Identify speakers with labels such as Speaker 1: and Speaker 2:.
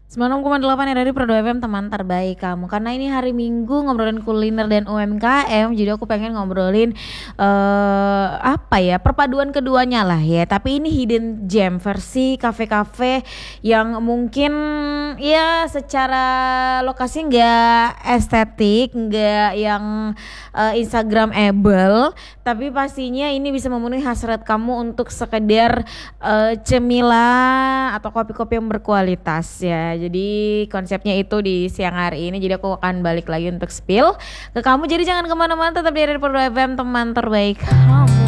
Speaker 1: 96,8 dari Prodo FM, teman terbaik kamu. Karena ini hari Minggu ngobrolin kuliner dan UMKM, jadi aku pengen ngobrolin perpaduan keduanya lah ya. Tapi ini hidden gem versi kafe-kafe yang mungkin ya secara lokasi nggak estetik, nggak yang Instagramable, tapi pastinya ini bisa memenuhi hasrat kamu untuk sekedar cemilan atau kopi-kopi yang berkualitas ya. Jadi konsepnya itu di siang hari ini. Jadi aku akan balik lagi untuk spill ke kamu. Jadi jangan kemana-mana, tetap di Radio Prodo FM, teman terbaik kamu.